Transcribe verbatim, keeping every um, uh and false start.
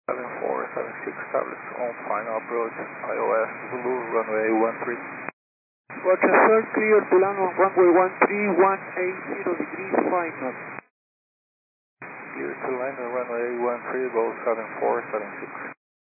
seven four seven six tablets on final approach, I O S Zulu, runway one three. Roger, sir, clear to land on runway one three, one eighty degrees, five knots. Clear to land on runway one three, go seven four seven six.